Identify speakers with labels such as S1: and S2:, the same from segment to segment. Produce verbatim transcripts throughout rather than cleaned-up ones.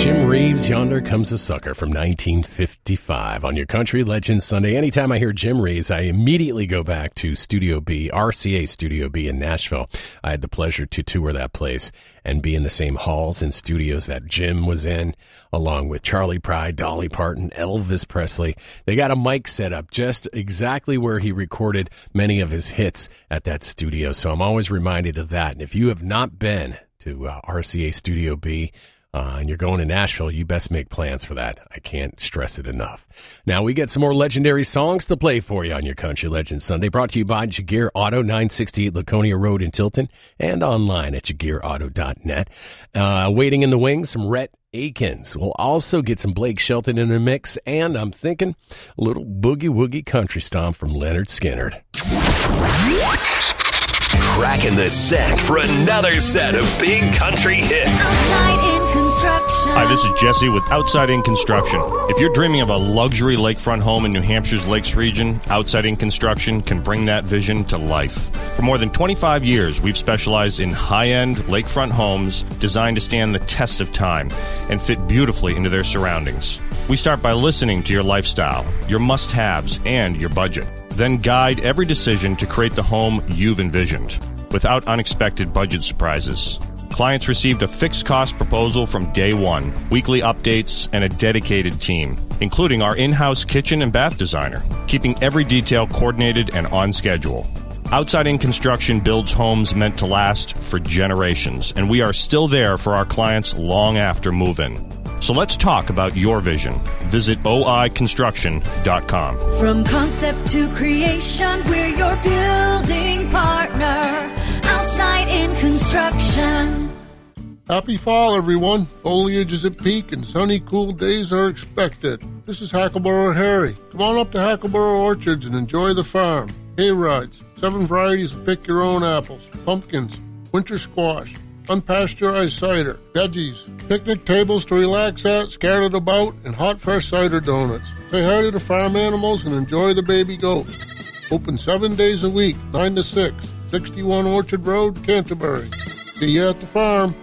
S1: Jim Reeves, Yonder Comes a Sucker from nineteen fifty-five on your Country Legends Sunday. Anytime I hear Jim Reeves, I immediately go back to Studio B, R C A Studio B in Nashville. I had the pleasure to tour that place and be in the same halls and studios that Jim was in, along with Charlie Pride, Dolly Parton, Elvis Presley. They got a mic set up just exactly where he recorded many of his hits at that studio. So I'm always reminded of that. And if you have not been to uh, R C A Studio B, Uh, and you're going to Nashville, you best make plans for that. I can't stress it enough. Now, we get some more legendary songs to play for you on your Country Legends Sunday, brought to you by Jaguar Auto, nine sixty-eight Laconia Road in Tilton, and online at jaguar auto dot net. Uh, waiting in the wings, some Rhett Akins. We'll also get some Blake Shelton in the mix, and I'm thinking a little boogie-woogie country stomp from Leonard Skinner.
S2: Cracking the set for another set of big country hits.
S3: Outside in Construction.
S4: Hi, this is Jesse with Outside In Construction. If you're dreaming of a luxury lakefront home in New Hampshire's Lakes region, Outside In Construction can bring that vision to life. For more than twenty-five years, we've specialized in high-end lakefront homes designed to stand the test of time and fit beautifully into their surroundings. We start by listening to your lifestyle, your must-haves, and your budget. Then guide every decision to create the home you've envisioned, without unexpected budget surprises. Clients received a fixed cost proposal from day one, weekly updates, and a dedicated team, including our in-house kitchen and bath designer, keeping every detail coordinated and on schedule. Outside In Construction builds homes meant to last for generations, and we are still there for our clients long after move-in. So let's talk about your vision. Visit O I construction dot com.
S3: From concept to creation, we're your building partner. Outside In Construction.
S5: Happy fall, everyone. Foliage is at peak and sunny, cool days are expected. This is Hackleboro Harry. Come on up to Hackleboro Orchards and enjoy the farm. Hay rides, seven varieties of pick your own apples, pumpkins, winter squash, unpasteurized cider, veggies, picnic tables to relax at, scattered about, and hot fresh cider donuts. Say hi to the farm animals and enjoy the baby goats. Open seven days a week, nine to six, sixty-one Orchard Road, Canterbury. See you at the farm.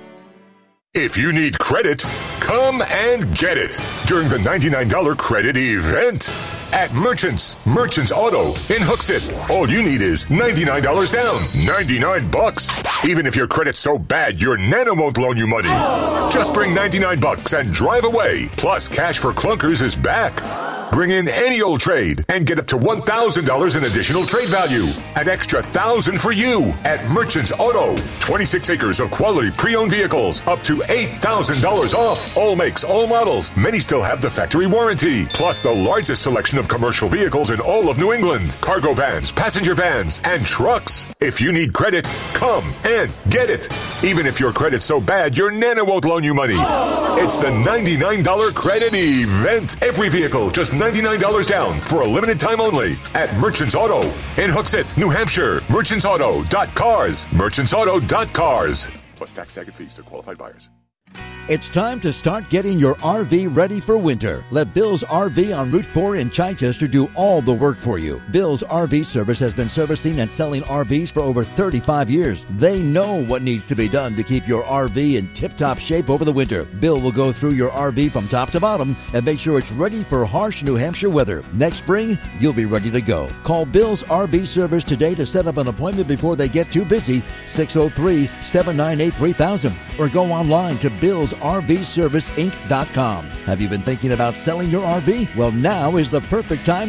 S2: If you need credit, come and get it during the ninety-nine dollars credit event at Merchants. Merchants Auto in Hooksett. All you need is ninety-nine dollars down. ninety-nine bucks. Even if your credit's so bad, your Nana won't loan you money. Just bring ninety-nine bucks and drive away. Plus, Cash for Clunkers is back. Bring in any old trade and get up to one thousand dollars in additional trade value. An extra one thousand dollars for you at Merchants Auto. twenty-six acres of quality pre-owned vehicles. Up to eight thousand dollars off. All makes, all models. Many still have the factory warranty. Plus the largest selection of commercial vehicles in all of New England. Cargo vans, passenger vans, and trucks. If you need credit, come and get it. Even if your credit's so bad, your Nana won't loan you money. It's the ninety-nine dollars credit event. Every vehicle, just ninety-nine dollars down for a limited time only at Merchants Auto in Hooksett, New Hampshire. merchants auto dot cars. merchants auto dot cars. Plus tax, tag, and fees to qualified buyers.
S6: It's time to start getting your R V ready for winter. Let Bill's R V on Route four in Chichester do all the work for you. Bill's R V Service has been servicing and selling R Vs for over thirty-five years. They know what needs to be done to keep your R V in tip-top shape over the winter. Bill will go through your R V from top to bottom and make sure it's ready for harsh New Hampshire weather. Next spring, you'll be ready to go. Call Bill's R V Service today to set up an appointment before they get too busy, six oh three, seven nine eight, three thousand, or go online to Bill's R V Service Inc dot com. Have you been thinking about selling your R V? Well, now is the perfect time